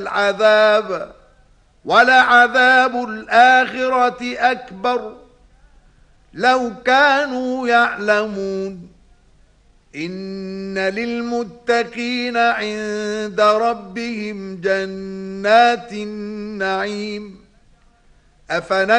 العذاب ولعذاب الآخرة أكبر لو كانوا يعلمون إن للمتقين عند ربهم جنات النعيم